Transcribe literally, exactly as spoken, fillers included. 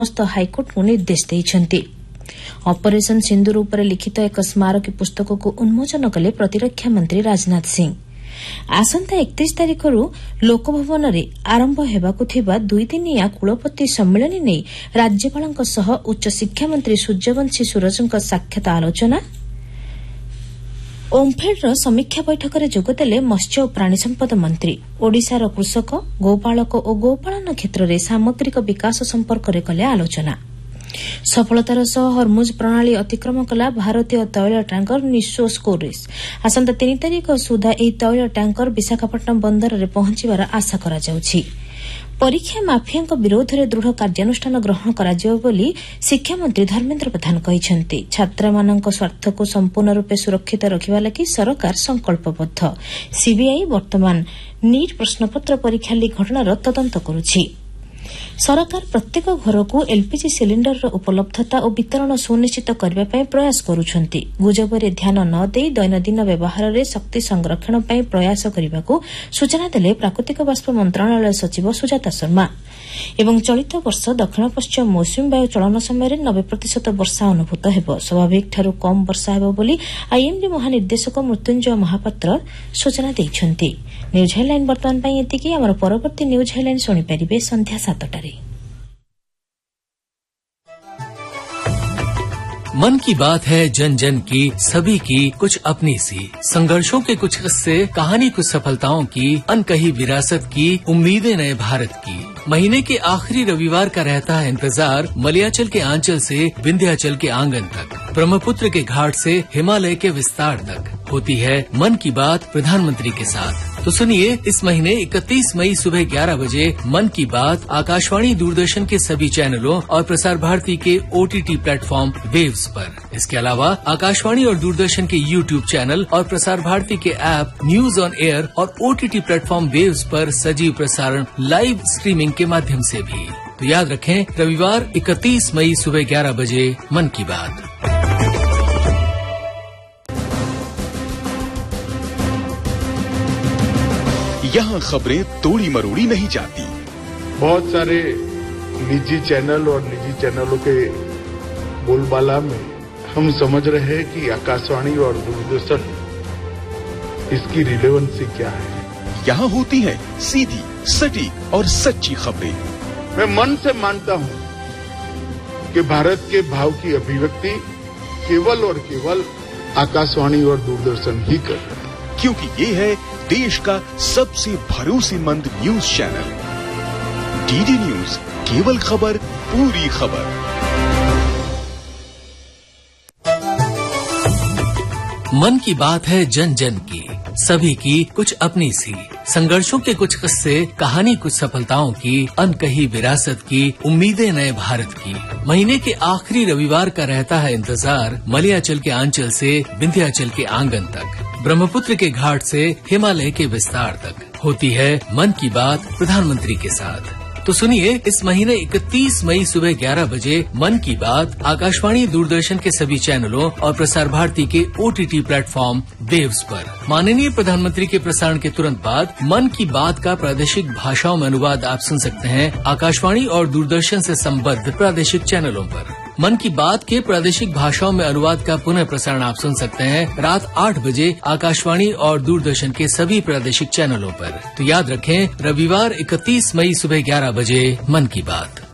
समस्त हाइकोर्ट को निर्देश देइछन्ति। ऑपरेशन सिंदूर उपर लिखित एक स्मारकी पुस्तक को उन्मोचन कले प्रतिरक्षा मंत्री राजनाथ सिंह। आसंता एकतीस तारिखरू लोकभवन में आरंभ हेबाकु थिबा दुई दिनिया कुलपति सम्मेलन नहीं राज्यपालଙ୍କ सह उच्च शिक्षा मंत्री सूर्यवंशी सूरजଙ୍କ साक्षात आलोचना। ओमफेड समीक्षा बैठक में जोगदेले मत्स्य और प्राणी संपद मंत्री। ओडिशार कृषक गोपालक और गोपालन क्षेत्र में सामग्रिक विकास संपर्क में कले आलोचना। सफलतार सह हरमुज प्रणाली अतिक्रम कला भारतीय तैल टैंकर निस्सो स्कोरेस। आसंता तीन तारिख सुधा यह तैल टैंकर विशाखापट्टनम बंदर में पहुंचबार आशा करा जाउछि। परीक्षा माफिया विरोध में दृढ़ कार्यानुष्ठान ग्रहण कराଯିବ ବୋଲି शिक्षा मंत्री धर्मेन्द्र प्रधान कहिसंति। छात्रମାନଙ୍କ स्वार्थ को संपूर्ण रूपे सुरक्षित रखिबा लागि सरकार संकल्पबद्ध। सीबीआई वर्तमान नीट प्रश्नपत्र परीक्षा लीक घटनार तदंत करुछि। सरकार प्रत्येक घर को एलपीजी सिलिंडर उपलब्धता और वितरण सुनिश्चित करने प्रयास करुछंती। गुजबरे ध्यान न दे दैनन्दिन व्यवहार में शक्ति संरक्षण पर प्रयास करने को सूचना देले प्राकृतिक बाष्प मंत्रणालय सचिव सुजाता शर्मा। एवं चलित वर्ष दक्षिण पश्चिम मौसुमी वायु चलन समय नब्बे प्रतिशत वर्षा अनुभूत हेब। स्वाभाविक ठारू कम वर्षा हेब बोली आईएमडी महानिर्देशक मृत्युंजय महापात्र सूचना दैछंती। न्यूज हेडलाइन वर्तमान पई एतिकी। हमर परवर्ती न्यूज हेडलाइन सुनि परिबे संध्या सातटारे। मन की बात है जन जन की, सभी की कुछ अपनी सी। संघर्षों के कुछ किस्से, कहानी कुछ सफलताओं की, अनकही विरासत की, उम्मीदें नए भारत की। महीने के आखिरी रविवार का रहता है इंतजार मलयाचल के आंचल से विंध्याचल के आंगन तक, ब्रह्मपुत्र के घाट से हिमालय के विस्तार तक होती है मन की बात प्रधानमंत्री के साथ। तो सुनिए इस महीने इकतीस मई सुबह ग्यारह बजे मन की बात आकाशवाणी दूरदर्शन के सभी चैनलों और प्रसार भारती के ओटीटी प्लेटफॉर्म वेव्स पर। इसके अलावा आकाशवाणी और दूरदर्शन के यूट्यूब चैनल और प्रसार भारती के ऐप न्यूज ऑन एयर और ओटीटी प्लेटफॉर्म वेव्स पर सजीव प्रसारण लाइव स्ट्रीमिंग के माध्यम से भी। तो याद रखें रविवार इकतीस मई सुबह ग्यारह बजे मन की बात। यहाँ खबरें तोड़ी मरोड़ी नहीं जाती। बहुत सारे निजी चैनल और निजी चैनलों के बोलबाला में हम समझ रहे हैं कि आकाशवाणी और दूरदर्शन इसकी रिलेवेंसी क्या है। यहाँ होती है सीधी, सटीक और सच्ची खबरें। मैं मन से मानता हूँ कि भारत के भाव की अभिव्यक्ति केवल और केवल आकाशवाणी और दूरदर्शन ही कर रहे हैं, क्योंकि ये है देश का सबसे भरोसेमंद न्यूज चैनल। डीडी न्यूज, केवल खबर पूरी खबर। मन की बात है जन जन की, सभी की कुछ अपनी सी। संघर्षों के कुछ किस्से, कहानी कुछ सफलताओं की, अनकही विरासत की, उम्मीदें नए भारत की। महीने के आखिरी रविवार का रहता है इंतजार मलयाचल के आंचल से विंध्याचल के आंगन तक, ब्रह्मपुत्र के घाट से हिमालय के विस्तार तक होती है मन की बात प्रधानमंत्री के साथ। तो सुनिए इस महीने इकतीस मई सुबह ग्यारह बजे मन की बात आकाशवाणी दूरदर्शन के सभी चैनलों और प्रसार भारती के ओटीटी प्लेटफॉर्म वेव्स पर। माननीय प्रधानमंत्री के प्रसारण के तुरंत बाद मन की बात का प्रादेशिक भाषाओं में अनुवाद आप सुन सकते हैं आकाशवाणी और दूरदर्शन से संबद्ध प्रादेशिक चैनलों पर। मन की बात के प्रादेशिक भाषाओं में अनुवाद का पुनः प्रसारण आप सुन सकते हैं रात आठ बजे आकाशवाणी और दूरदर्शन के सभी प्रादेशिक चैनलों पर। तो याद रखें रविवार इकतीस मई सुबह ग्यारह बजे मन की बात।